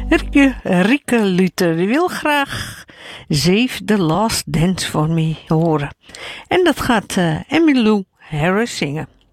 Rieke Luther wil graag Save the Last Dance voor me horen. En dat gaat Emmylou Harris zingen.